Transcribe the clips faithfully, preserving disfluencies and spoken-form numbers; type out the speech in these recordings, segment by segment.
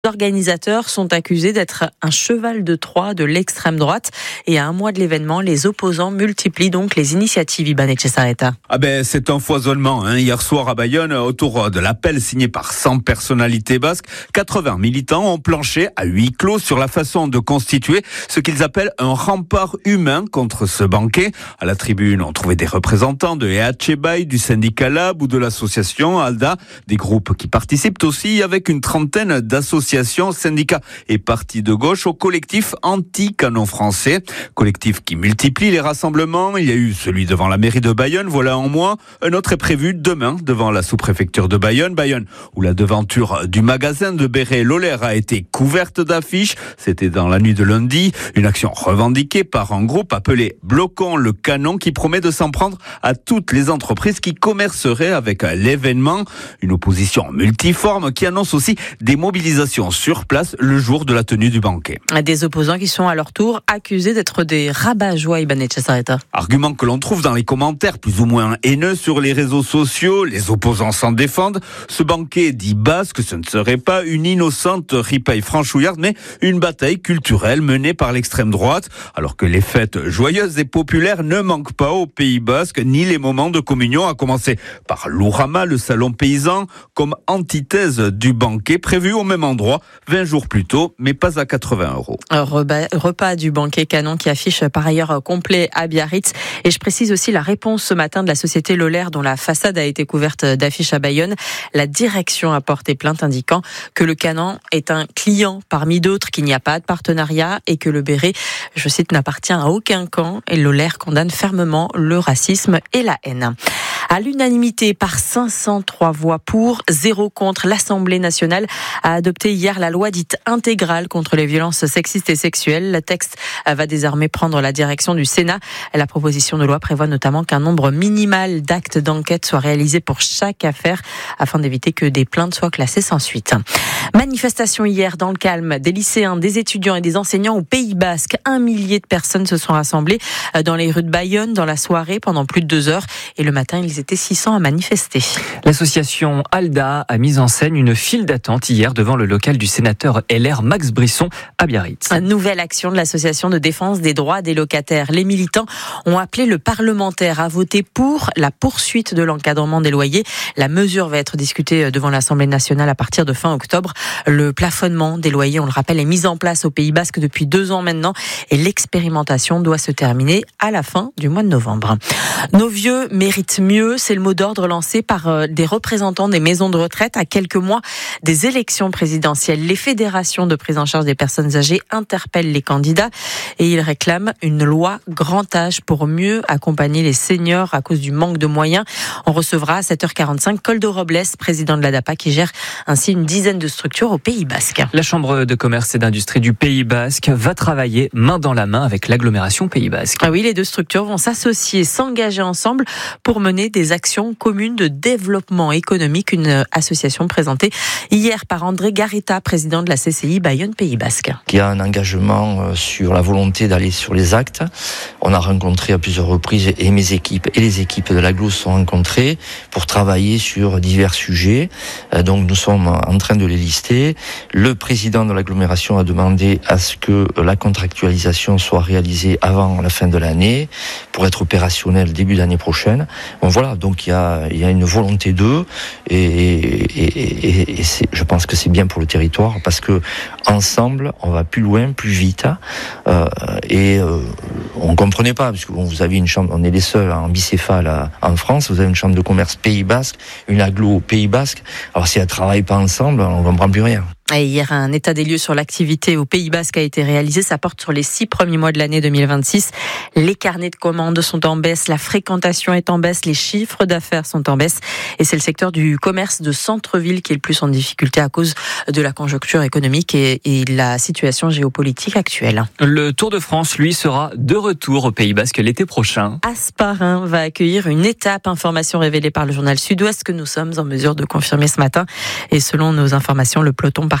Les organisateurs sont accusés d'être un cheval de Troie de l'extrême droite. Et à un mois de l'événement, les opposants multiplient donc les initiatives. Iban Etxezarreta. Ah ben, c'est un foisonnement. Hein. Hier soir à Bayonne, autour de l'appel signé par cent personnalités basques, quatre-vingts militants ont planché à huis clos sur la façon de constituer ce qu'ils appellent un rempart humain contre ce banquet. À la tribune, on trouvait des représentants de E H Bay, du syndicat Lab ou de l'association ALDA, des groupes qui participent aussi avec une trentaine d'associations, syndicats et partis de gauche au collectif anti-canon français. Collectif qui multiplie les rassemblements. Il y a eu celui devant la mairie de Bayonne, voilà un mois. Un autre est prévu demain devant la sous-préfecture de Bayonne. Bayonne, où la devanture du magasin de Béret-Lolaire a été couverte d'affiches. C'était dans la nuit de lundi. Une action revendiquée par un groupe appelé Bloquons le canon qui promet de s'en prendre à toutes les entreprises qui commerceraient avec l'événement. Une opposition multiforme qui annonce aussi des mobilisations sur place le jour de la tenue du banquet. Des opposants qui sont à leur tour accusés d'être des rabat-joie. Iban Etxezarreta. Argument que l'on trouve dans les commentaires plus ou moins haineux sur les réseaux sociaux. Les opposants s'en défendent. Ce banquet dit basque, ce ne serait pas une innocente ripaille franchouillarde, mais une bataille culturelle menée par l'extrême droite. Alors que les fêtes joyeuses et populaires ne manquent pas au Pays basque, ni les moments de communion, à commencer par l'Ourama, le salon paysan, comme antithèse du banquet prévu au même endroit vingt jours plus tôt, mais pas à quatre-vingts euros. Repas, repas du banquet canon qui affiche par ailleurs complet à Biarritz. Et je précise aussi la réponse ce matin de la société Lolaire dont la façade a été couverte d'affiches à Bayonne. La direction a porté plainte indiquant que le canon est un client parmi d'autres, qu'il n'y a pas de partenariat et que le béret, je cite, n'appartient à aucun camp. Et Lolaire condamne fermement le racisme et la haine. À l'unanimité, par cinq cent trois voix pour, zéro contre, l'Assemblée nationale a adopté hier la loi dite intégrale contre les violences sexistes et sexuelles. Le texte va désormais prendre la direction du Sénat. La proposition de loi prévoit notamment qu'un nombre minimal d'actes d'enquête soit réalisé pour chaque affaire afin d'éviter que des plaintes soient classées sans suite. Manifestation hier dans le calme des lycéens, des étudiants et des enseignants au Pays basque. Un millier de personnes se sont rassemblées dans les rues de Bayonne dans la soirée pendant plus de deux heures. Et le matin, ils étaient six cents à manifester. L'association ALDA a mis en scène une file d'attente hier devant le local du sénateur L R Max Brisson à Biarritz. Une nouvelle action de l'association de défense des droits des locataires. Les militants ont appelé le parlementaire à voter pour la poursuite de l'encadrement des loyers. La mesure va être discutée devant l'Assemblée nationale à partir de fin octobre. Le plafonnement des loyers, on le rappelle, est mis en place au Pays basque depuis deux ans maintenant et l'expérimentation doit se terminer à la fin du mois de novembre. Nos vieux méritent mieux, c'est le mot d'ordre lancé par des représentants des maisons de retraite à quelques mois des élections présidentielles. Les fédérations de prise en charge des personnes âgées interpellent les candidats et ils réclament une loi grand âge pour mieux accompagner les seniors à cause du manque de moyens. On recevra à sept heures quarante-cinq Koldo Robles, président de l'ADAPA, qui gère ainsi une dizaine de structures au Pays basque. La Chambre de commerce et d'industrie du Pays basque va travailler main dans la main avec l'agglomération Pays basque. Ah oui, les deux structures vont s'associer, s'engager ensemble pour mener des actions communes de développement économique. Une association présentée hier par André Garita, président de la C C I Bayonne Pays basque. Il y a un engagement sur la volonté d'aller sur les actes. On a rencontré à plusieurs reprises et mes équipes et les équipes de l'agglo se sont rencontrées pour travailler sur divers sujets. Donc nous sommes en train de les lister. Le président de l'agglomération a demandé à ce que la contractualisation soit réalisée avant la fin de l'année pour être opérationnelle début d'année prochaine. Bon voilà, donc il y a, il y a une volonté d'eux et, et, et, et c'est, je pense que c'est bien pour le territoire parce que ensemble on va plus loin, plus vite euh, et euh, on comprenait pas parce que bon, vous avez une chambre, on est les seuls en bicéphale en France, vous avez une chambre de commerce Pays basque, une agglo Pays basque. Alors si elles travaillent pas ensemble, on comprend plus rien. Et hier, un état des lieux sur l'activité au Pays basque a été réalisé. Ça porte sur les six premiers mois de l'année deux mille vingt-six. Les carnets de commandes sont en baisse, la fréquentation est en baisse, les chiffres d'affaires sont en baisse. Et c'est le secteur du commerce de centre-ville qui est le plus en difficulté à cause de la conjoncture économique et, et la situation géopolitique actuelle. Le Tour de France, lui, sera de retour au Pays basque l'été prochain. Hasparren va accueillir une étape, information révélée par le journal Sud-Ouest que nous sommes en mesure de confirmer ce matin. Et selon nos informations, le peloton part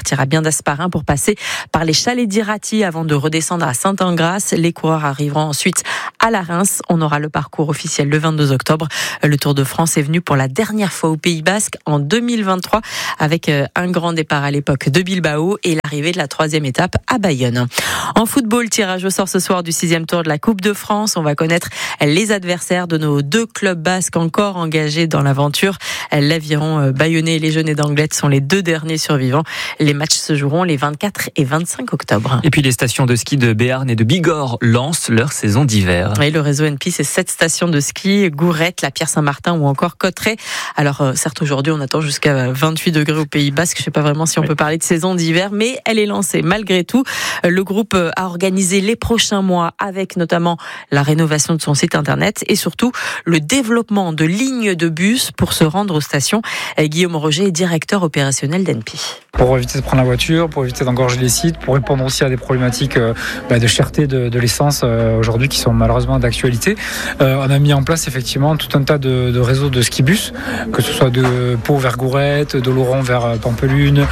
partira bien d'Asparin pour passer par les chalets d'Irati avant de redescendre à Saint-Angras. Les coureurs arriveront ensuite à la Reims. On aura le parcours officiel le vingt-deux octobre. Le Tour de France est venu pour la dernière fois au Pays Basque en deux mille vingt-trois avec un grand départ à l'époque de Bilbao et l'arrivée de la troisième étape à Bayonne. En football, tirage au sort ce soir du sixième tour de la Coupe de France. On va connaître les adversaires de nos deux clubs basques encore engagés dans l'aventure. L'Aviron bayonnais et les Genêts d'Anglet sont les deux derniers survivants. Les matchs se joueront les vingt-quatre et vingt-cinq octobre. Et puis les stations de ski de Béarn et de Bigorre lancent leur saison d'hiver. Oui, le réseau N P, c'est sept stations de ski, Gourette, la Pierre-Saint-Martin ou encore Cotteret. Alors euh, certes, aujourd'hui, on attend jusqu'à vingt-huit degrés au Pays Basque. Je ne sais pas vraiment si on oui. peut parler de saison d'hiver, mais elle est lancée malgré tout. Le groupe a organisé les prochains mois avec notamment la rénovation de son site internet et surtout le développement de lignes de bus pour se rendre aux stations. Guillaume Roger est directeur opérationnel d'N P. Pour éviter de prendre la voiture, pour éviter d'engorger les sites, pour répondre aussi à des problématiques euh, bah, de cherté de, de l'essence euh, aujourd'hui qui sont malheureusement d'actualité. Euh, on a mis en place effectivement tout un tas de, de réseaux de skibus, que ce soit de Pau vers Gourette, de Laurent vers Pampelune,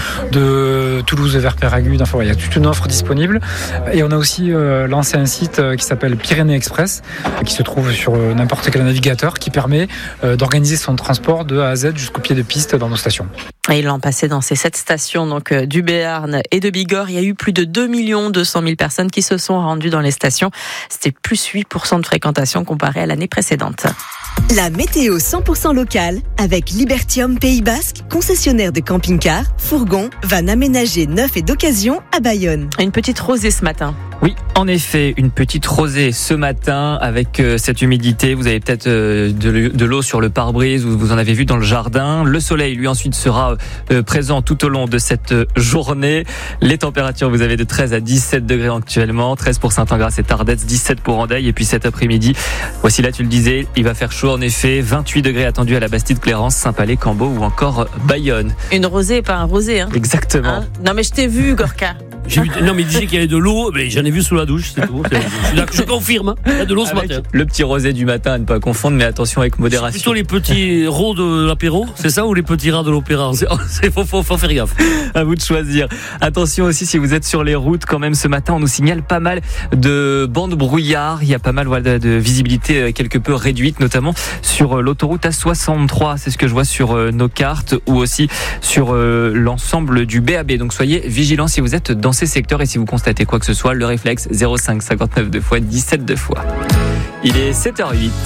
de Toulouse vers Péragude. Enfin, il y a toute une offre disponible. Et on a aussi euh, lancé un site qui s'appelle Pyrénées Express, qui se trouve sur euh, n'importe quel navigateur, qui permet euh, d'organiser son transport de A à Z jusqu'au pied de piste dans nos stations. Et l'an passé, dans ces sept stations donc euh, du Béarn et de Bigorre, il y a eu plus de deux millions deux cent mille personnes qui se sont rendues dans les stations. C'était plus huit pour cent de fréquentation comparé à l'année précédente. La météo cent pour cent locale avec Libertium Pays Basque, concessionnaire de camping-cars, fourgons, vannes aménagées neufs et d'occasion à Bayonne. Une petite rosée ce matin. Oui, en effet, une petite rosée ce matin avec euh, cette humidité. Vous avez peut-être euh, de, de l'eau sur le pare-brise ou vous en avez vu dans le jardin. Le soleil, lui, ensuite sera euh, présent tout au long de cette journée. Les températures, vous avez de treize à dix-sept degrés actuellement. treize pour Saint-Angras et Tardets, dix-sept pour Andeil. Et puis cet après-midi, voici là, tu le disais, il va faire chaud en effet. vingt-huit degrés attendus à la Bastide-Clérance, Saint-Palais, Cambo ou encore Bayonne. Une rosée, pas un rosé, hein. Exactement. Hein non mais je t'ai vu, Gorka. J'ai vu, non mais il disait qu'il y avait de l'eau, mais j'en ai vu sous la douche, c'est tout. Je, je confirme, il y a de l'eau ce avec matin. Le petit rosé du matin à ne pas confondre, mais attention avec modération. C'est plutôt les petits rots de l'apéro, c'est ça, ou les petits rats de l'opéra? Il faut, faut, faut faire gaffe. À vous de choisir. Attention aussi si vous êtes sur les routes quand même ce matin, on nous signale pas mal de bandes brouillard. Il y a pas mal voilà, de visibilité quelque peu réduite, notamment sur l'autoroute A soixante-trois. C'est ce que je vois sur nos cartes ou aussi sur l'ensemble du B A B. Donc soyez vigilants si vous êtes dans ces secteurs et si vous constatez quoi que ce soit, le réflexe zéro cinq cinquante-neuf deux fois dix-sept deux fois. Il est sept heures huit.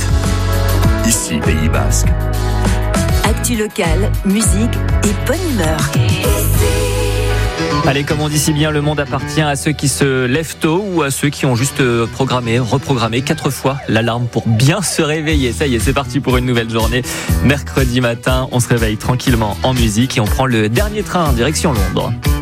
Ici Pays Basque. Actu locale, musique et bonne humeur. Allez, comme on dit si bien, le monde appartient à ceux qui se lèvent tôt ou à ceux qui ont juste programmé, reprogrammé quatre fois l'alarme pour bien se réveiller. Ça y est, c'est parti pour une nouvelle journée. Mercredi matin, on se réveille tranquillement en musique et on prend le dernier train en direction Londres.